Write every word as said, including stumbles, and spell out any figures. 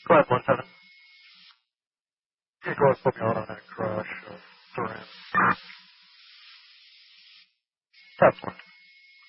Go ahead, one seven. Yeah, go ahead, put me out on that crash. Uh, Durant. That's one.